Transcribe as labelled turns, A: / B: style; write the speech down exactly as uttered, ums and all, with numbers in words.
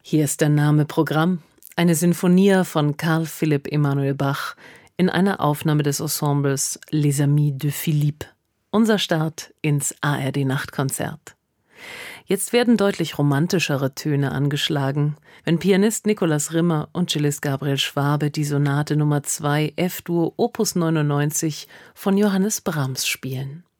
A: Hier ist der Name Programm, eine Sinfonia von Carl Philipp Emanuel Bach in einer Aufnahme des Ensembles Les Amis de Philippe. Unser Start ins A R D-Nachtkonzert. Jetzt werden deutlich romantischere Töne angeschlagen, wenn Pianist Nikolaus Rimmer und Cellist Gabriel Schwabe die Sonate Nummer zwei F-Dur Opus neunundneunzig von Johannes Brahms spielen.